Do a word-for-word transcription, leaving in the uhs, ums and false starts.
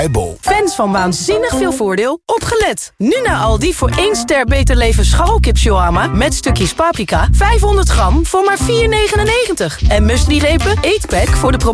Bol. Fans van Waanzinnig Veel Voordeel, opgelet. Nu naar Aldi voor één ster Beter Leven scharrelkip shawarma met stukjes paprika. vijfhonderd gram voor maar vier negenennegentig. En muesli-repen, eetpack voor de